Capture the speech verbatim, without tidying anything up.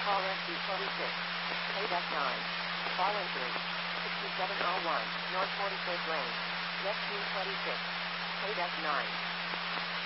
Call S B twenty-six. Payback nine. Call entry. sixty-seven oh one. North forty-fifth Lane. Yes, twenty-six. Payback nine.